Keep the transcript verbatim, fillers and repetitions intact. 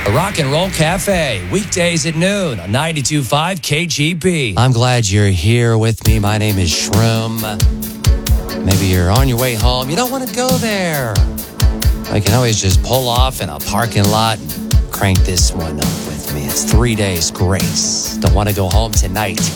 The Rock and Roll Cafe, weekdays at noon on ninety-two point five K G B. I'm glad you're here with me. My name is Shroom. Maybe you're on your way home. You don't want to go there. I can always just pull off in a parking lot and crank this one up with me. It's three days grace. Don't want to go home tonight.